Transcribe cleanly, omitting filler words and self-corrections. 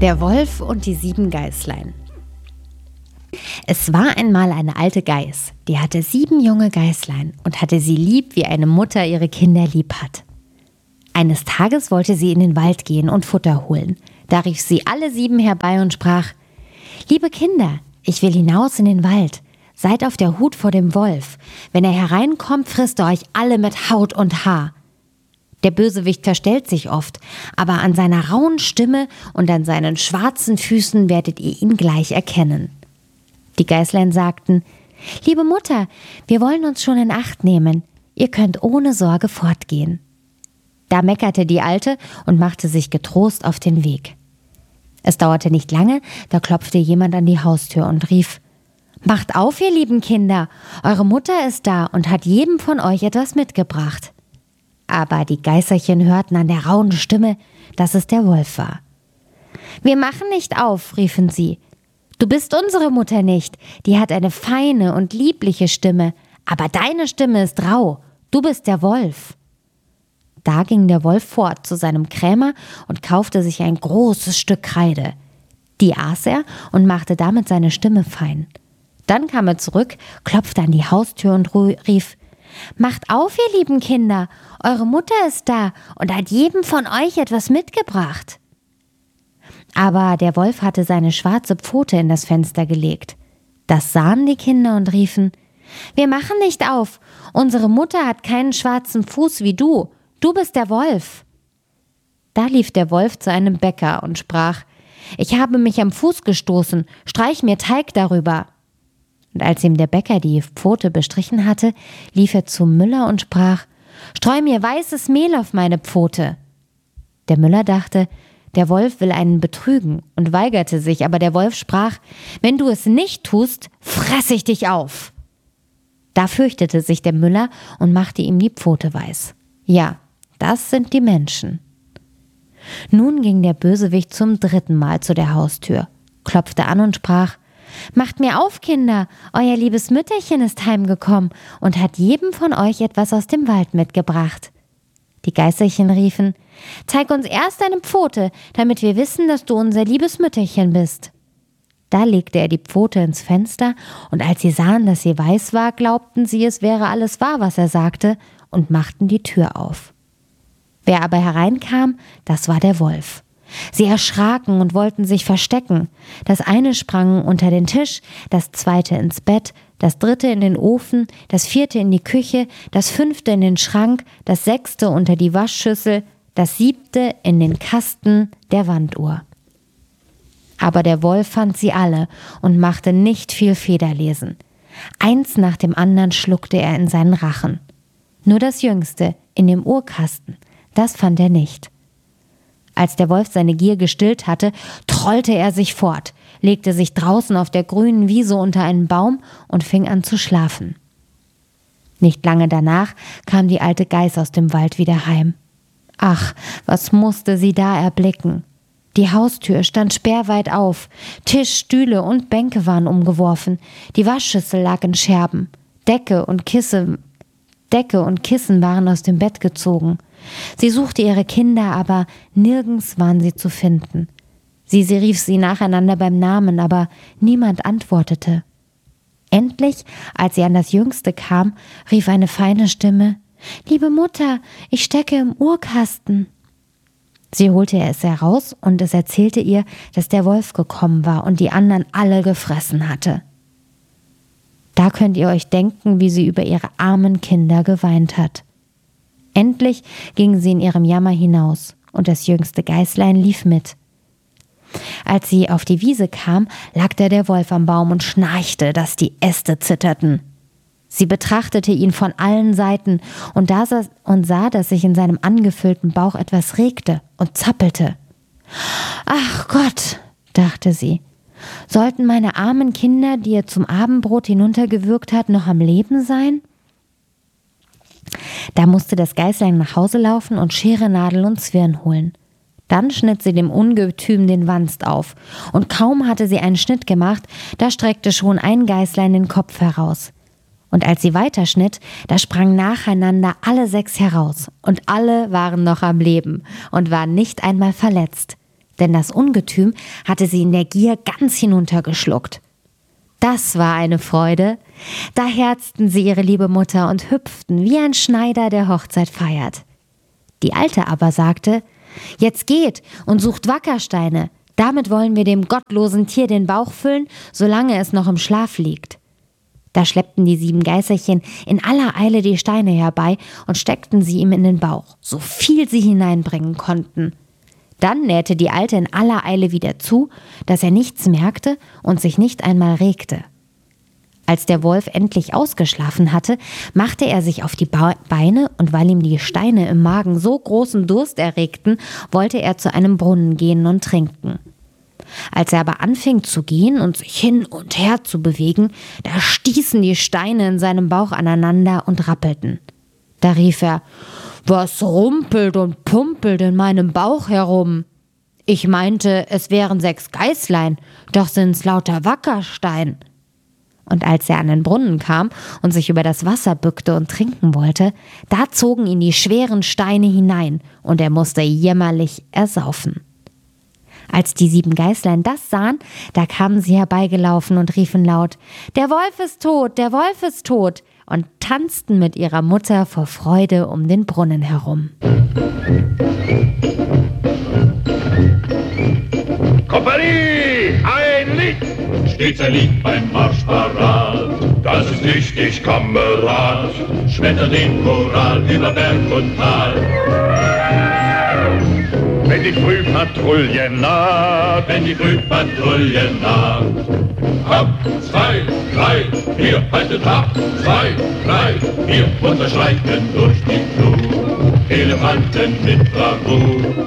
Der Wolf und die 7 Geißlein. Es war einmal eine alte Geiß, die hatte 7 junge Geißlein und hatte sie lieb, wie eine Mutter ihre Kinder lieb hat. Eines Tages wollte sie in den Wald gehen und Futter holen. Da rief sie alle 7 herbei und sprach: »Liebe Kinder, ich will hinaus in den Wald. Seid auf der Hut vor dem Wolf. Wenn er hereinkommt, frisst er euch alle mit Haut und Haar. Der Bösewicht verstellt sich oft, aber an seiner rauen Stimme und an seinen schwarzen Füßen werdet ihr ihn gleich erkennen.« Die Geißlein sagten: »Liebe Mutter, wir wollen uns schon in Acht nehmen. Ihr könnt ohne Sorge fortgehen.« Da meckerte die Alte und machte sich getrost auf den Weg. Es dauerte nicht lange, da klopfte jemand an die Haustür und rief: »Macht auf, ihr lieben Kinder, eure Mutter ist da und hat jedem von euch etwas mitgebracht.« Aber die Geißerchen hörten an der rauen Stimme, dass es der Wolf war. »Wir machen nicht auf«, riefen sie. »Du bist unsere Mutter nicht, die hat eine feine und liebliche Stimme, aber deine Stimme ist rau, du bist der Wolf.« Da ging der Wolf fort zu seinem Krämer und kaufte sich ein großes Stück Kreide. Die aß er und machte damit seine Stimme fein. Dann kam er zurück, klopfte an die Haustür und rief: »Macht auf, ihr lieben Kinder, eure Mutter ist da und hat jedem von euch etwas mitgebracht.« Aber der Wolf hatte seine schwarze Pfote in das Fenster gelegt. Das sahen die Kinder und riefen: »Wir machen nicht auf, unsere Mutter hat keinen schwarzen Fuß wie du bist der Wolf.« Da lief der Wolf zu einem Bäcker und sprach: »Ich habe mich am Fuß gestoßen, streich mir Teig darüber.« Und als ihm der Bäcker die Pfote bestrichen hatte, lief er zum Müller und sprach: »Streu mir weißes Mehl auf meine Pfote.« Der Müller dachte, der Wolf will einen betrügen und weigerte sich, aber der Wolf sprach: »Wenn du es nicht tust, fresse ich dich auf.« Da fürchtete sich der Müller und machte ihm die Pfote weiß. Ja, das sind die Menschen. Nun ging der Bösewicht zum 3. Mal zu der Haustür, klopfte an und sprach: »Macht mir auf, Kinder, euer liebes Mütterchen ist heimgekommen und hat jedem von euch etwas aus dem Wald mitgebracht.« Die Geißerchen riefen: »Zeig uns erst deine Pfote, damit wir wissen, dass du unser liebes Mütterchen bist.« Da legte er die Pfote ins Fenster, und als sie sahen, dass sie weiß war, glaubten sie, es wäre alles wahr, was er sagte, und machten die Tür auf. Wer aber hereinkam, das war der Wolf. Sie erschraken und wollten sich verstecken. Das eine sprang unter den Tisch, das zweite ins Bett, das dritte in den Ofen, das vierte in die Küche, das 5. in den Schrank, das 6. unter die Waschschüssel, das 7. in den Kasten der Wanduhr. Aber der Wolf fand sie alle und machte nicht viel Federlesen. Eins nach dem anderen schluckte er in seinen Rachen. Nur das Jüngste, in dem Uhrkasten, das fand er nicht. Als der Wolf seine Gier gestillt hatte, trollte er sich fort, legte sich draußen auf der grünen Wiese unter einen Baum und fing an zu schlafen. Nicht lange danach kam die alte Geiß aus dem Wald wieder heim. Ach, was musste sie da erblicken! Die Haustür stand sperrweit auf, Tisch, Stühle und Bänke waren umgeworfen, die Waschschüssel lag in Scherben, Decke und Kissen waren aus dem Bett gezogen. Sie suchte ihre Kinder, aber nirgends waren sie zu finden. Sie rief sie nacheinander beim Namen, aber niemand antwortete. Endlich, als sie an das Jüngste kam, rief eine feine Stimme: »Liebe Mutter, ich stecke im Uhrkasten.« Sie holte es heraus und es erzählte ihr, dass der Wolf gekommen war und die anderen alle gefressen hatte. Da könnt ihr euch denken, wie sie über ihre armen Kinder geweint hat. Endlich ging sie in ihrem Jammer hinaus und das jüngste Geißlein lief mit. Als sie auf die Wiese kam, lag da der Wolf am Baum und schnarchte, dass die Äste zitterten. Sie betrachtete ihn von allen Seiten und sah, dass sich in seinem angefüllten Bauch etwas regte und zappelte. »Ach Gott«, dachte sie, »sollten meine armen Kinder, die er zum Abendbrot hinuntergewürgt hat, noch am Leben sein?« Da musste das Geißlein nach Hause laufen und Schere, Nadel und Zwirn holen. Dann schnitt sie dem Ungetüm den Wanst auf, und kaum hatte sie einen Schnitt gemacht, da streckte schon ein Geißlein den Kopf heraus. Und als sie weiterschnitt, da sprangen nacheinander alle 6 heraus, und alle waren noch am Leben und waren nicht einmal verletzt. denn das Ungetüm hatte sie in der Gier ganz hinuntergeschluckt. Das war eine Freude. Da herzten sie ihre liebe Mutter und hüpften, wie ein Schneider, der Hochzeit feiert. Die Alte aber sagte: »Jetzt geht und sucht Wackersteine. Damit wollen wir dem gottlosen Tier den Bauch füllen, solange es noch im Schlaf liegt.« Da schleppten die 7 Geißerchen in aller Eile die Steine herbei und steckten sie ihm in den Bauch, so viel sie hineinbringen konnten. Dann nähte die Alte in aller Eile wieder zu, dass er nichts merkte und sich nicht einmal regte. Als der Wolf endlich ausgeschlafen hatte, machte er sich auf die Beine, und weil ihm die Steine im Magen so großen Durst erregten, wollte er zu einem Brunnen gehen und trinken. Als er aber anfing zu gehen und sich hin und her zu bewegen, da stießen die Steine in seinem Bauch aneinander und rappelten. Da rief er: »Was rumpelt und pumpelt in meinem Bauch herum? Ich meinte, es wären 6 Geißlein, doch sind's lauter Wackerstein.« Und als er an den Brunnen kam und sich über das Wasser bückte und trinken wollte, da zogen ihn die schweren Steine hinein, und er musste jämmerlich ersaufen. Als die 7 Geißlein das sahen, da kamen sie herbeigelaufen und riefen laut: »Der Wolf ist tot, der Wolf ist tot!« und tanzten mit ihrer Mutter vor Freude um den Brunnen herum. Kompanie, ein Lied! Stets ein Lied beim Marsch parat. Das ist richtig, Kamerad. Schmettert den Choral über Berg und Tal. Wenn die Frühpatrouille naht, wenn die Frühpatrouille naht. Ab, 2, 3, 4, haltet ab, 2, 3, 4, unterschreiten durch die Flut. Elefanten mit Bravour.